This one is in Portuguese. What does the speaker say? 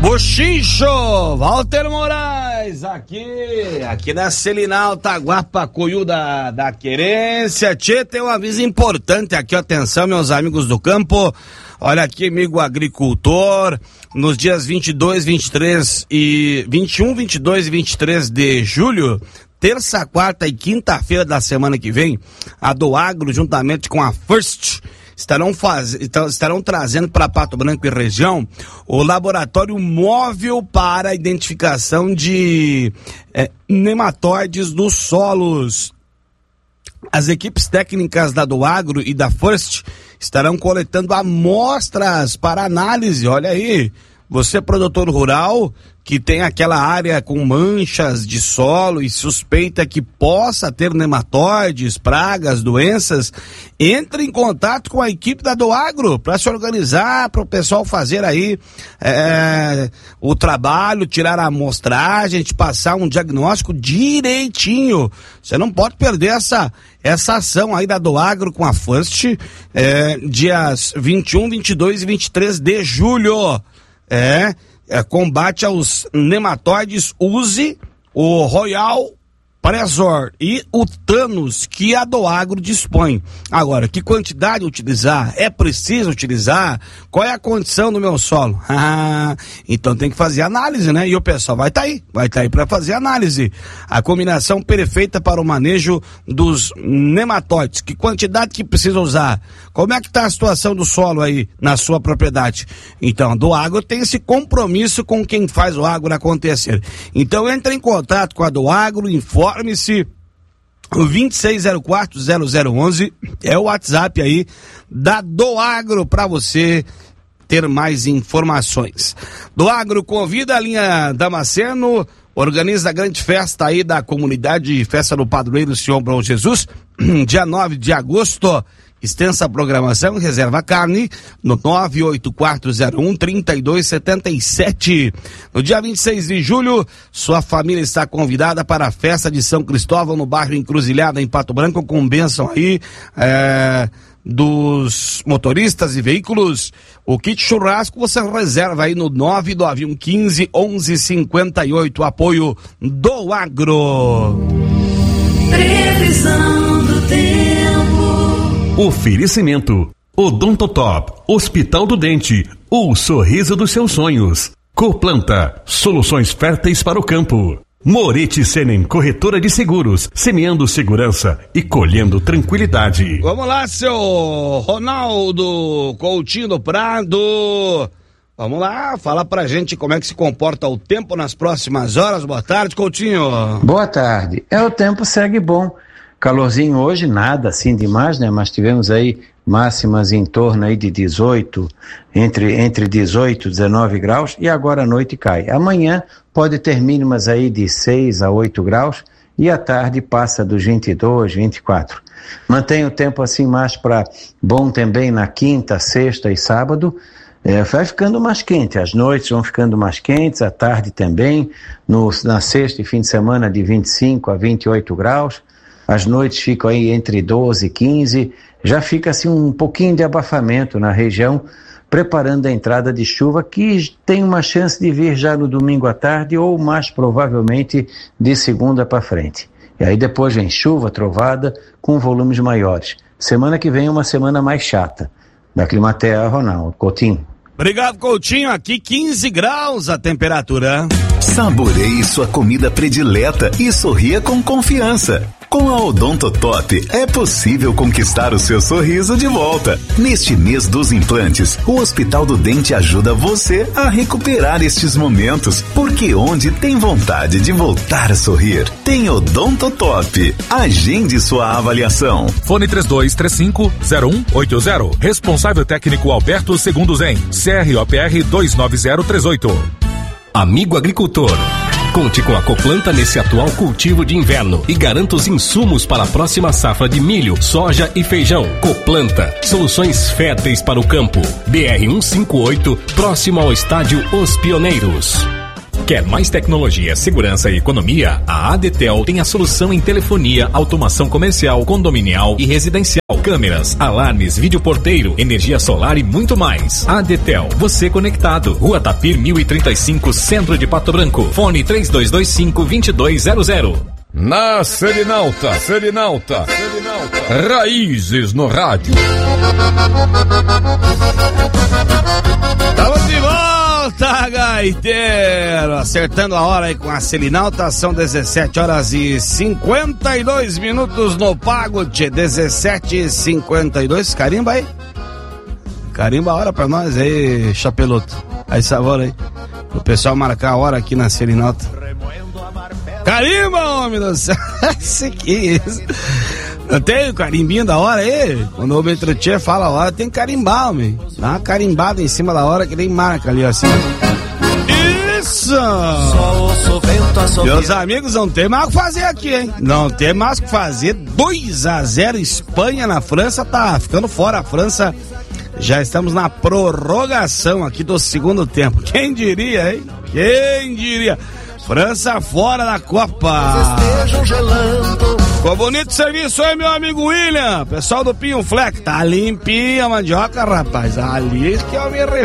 Bochicho, Walter Moraes, aqui na Selinal, Taguapacoiú da Querência. Tchê, tem um aviso importante aqui, atenção, meus amigos do campo. Olha aqui, amigo agricultor, nos dias 22, 23 e 21, 22 e 23 de julho, terça, quarta e quinta-feira da semana que vem, a Doagro, juntamente com a First, estarão trazendo para Pato Branco e região o laboratório móvel para a identificação de nematóides dos solos. As equipes técnicas da Doagro e da First estarão coletando amostras para análise. Olha aí, você produtor rural que tem aquela área com manchas de solo e suspeita que possa ter nematóides, pragas, doenças, entre em contato com a equipe da Doagro para se organizar, para o pessoal fazer aí o trabalho, tirar a amostragem, te passar um diagnóstico direitinho. Você não pode perder essa ação aí da Doagro com a First, dias 21, 22 e 23 de julho. Combate aos nematóides, use o Royal Pressor e o Thanos que a Doagro dispõe. Agora, que quantidade utilizar? É preciso utilizar? Qual é a condição do meu solo? Então tem que fazer análise, né? E o pessoal vai estar aí para fazer análise. A combinação perfeita para o manejo dos nematóides. Que quantidade que precisa usar? Como é que está a situação do solo aí na sua propriedade? Então, a Doagro tem esse compromisso com quem faz o agro acontecer. Então, entre em contato com a Doagro, informe-se. O 26040011 é o WhatsApp aí da Doagro para você ter mais informações. Doagro convida a linha Damasceno, organiza a grande festa aí da comunidade, festa do Padroeiro Senhor Bom Jesus, dia 9 de agosto. Extensa programação, reserva carne no 98401-3277. No dia 26 de julho, sua família está convidada para a festa de São Cristóvão no bairro Encruzilhada, em Pato Branco, com bênção aí dos motoristas e veículos. O kit churrasco você reserva aí no 99115-1158. Apoio Doagro. Previsão do tempo. Oferecimento: Odontotop, Hospital do Dente, o sorriso dos seus sonhos. Coplanta, soluções férteis para o campo. Moretti Senen, corretora de seguros, semeando segurança e colhendo tranquilidade. Vamos lá, seu Ronaldo Coutinho do Prado. Vamos lá, fala pra gente como é que se comporta o tempo nas próximas horas. Boa tarde, Coutinho. Boa tarde. O tempo segue bom. Calorzinho hoje, nada assim demais, né? Mas tivemos aí máximas em torno aí de 18, entre 18 e 19 graus, e agora à noite cai. Amanhã pode ter mínimas aí de 6 a 8 graus, e à tarde passa dos 22, 24. Mantém o tempo assim mais para bom também na quinta, sexta e sábado. Vai ficando mais quente, as noites vão ficando mais quentes, à tarde também, na sexta e fim de semana de 25 a 28 graus. As noites ficam aí entre 12 e 15, já fica assim um pouquinho de abafamento na região, preparando a entrada de chuva, que tem uma chance de vir já no domingo à tarde, ou mais provavelmente de segunda para frente. E aí depois vem chuva, trovada, com volumes maiores. Semana que vem é uma semana mais chata. Da Climatea, Ronaldo Coutinho. Obrigado, Coutinho. Aqui 15 graus a temperatura. Saboreie sua comida predileta e sorria com confiança. Com a Odontotop é possível conquistar o seu sorriso de volta. Neste mês dos implantes, o Hospital do Dente ajuda você a recuperar estes momentos, porque onde tem vontade de voltar a sorrir, tem Odontotop. Agende sua avaliação. Fone 3235-0180. Responsável técnico Alberto Segundo Zen. CROPR 29038. Amigo agricultor, conte com a Coplanta nesse atual cultivo de inverno e garanta os insumos para a próxima safra de milho, soja e feijão. Coplanta, soluções férteis para o campo. BR-158, próximo ao estádio Os Pioneiros. Quer mais tecnologia, segurança e economia? A ADTEL tem a solução em telefonia, automação comercial, condominial e residencial, câmeras, alarmes, videoporteiro, energia solar e muito mais. ADTEL, você conectado. Rua Tapir 1035, Centro de Pato Branco. Fone 3225-2200. Na Selinalta. Raízes no rádio. Estamos de volta, gaiteiro. Acertando a hora aí com a Selinalta. São 17h52 no Pago, tchê. 17h52. Carimba aí. Carimba a hora pra nós aí, chapeloto. Aí, sabor aí. O pessoal marcar a hora aqui na Selinalta. Carimba, homem do céu. Que isso? Não tem o carimbinho da hora aí? Quando o homem tchê fala a hora, tem que carimbar, homem. Dá uma carimbada em cima da hora que nem marca ali, assim. Isso! Meus amigos, não tem mais o que fazer aqui, hein? Não tem mais o que fazer. 2-0 Espanha na França, tá ficando fora a França. Já estamos na prorrogação aqui do segundo tempo. Quem diria, hein? Quem diria? França fora da Copa. Ficou bonito o serviço aí, meu amigo William. Pessoal do Pinho Fleck, tá limpinha a mandioca, rapaz. Ali que eu me refiro.